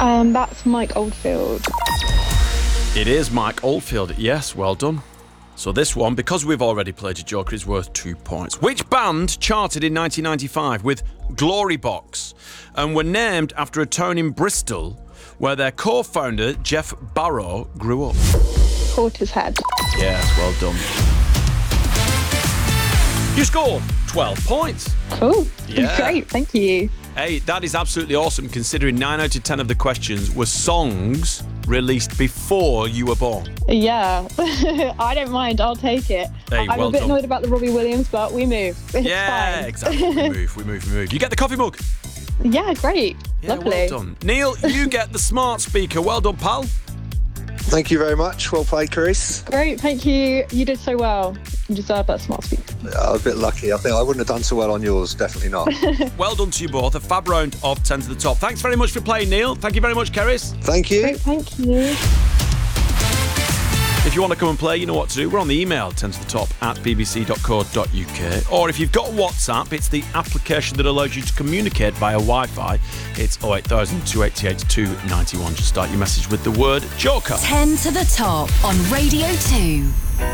That's Mike Oldfield. It is Mike Oldfield. Yes, well done. So this one, because we've already played your Joker, is worth 2 points. Which band charted in 1995 with Glory Box and were named after a town in Bristol where their co-founder, Jeff Barrow, grew up? Portishead. Yes, well done. You scored 12 points. Cool. Yeah. Great, thank you. Hey, that is absolutely awesome, considering 9 out of 10 of the questions were songs released before you were born. Yeah, I don't mind. I'll take it. Hey, I'm well a bit done. annoyed about the Robbie Williams, but we move. It's Yeah, fine. exactly. We move. You get the coffee mug. Yeah, great. Yeah, Lovely. well done. Neil, you get the smart speaker. Well done, pal. Thank you very much. Well played, Chris. Great, thank you. You did so well. You deserve that smart speaker. I was a bit lucky. I think I wouldn't have done so well on yours. Definitely not. Well done to you both. A fab round of 10 to the top. Thanks very much for playing, Neil. Thank you very much, Keris. Thank you. Great, thank you. If you want to come and play, you know what to do. We're on the email, 10 to the top at bbc.co.uk. Or if you've got WhatsApp, it's the application that allows you to communicate via Wi-Fi. It's 08000 288 291. Just start your message with the word Joker. 10 to the top on Radio 2.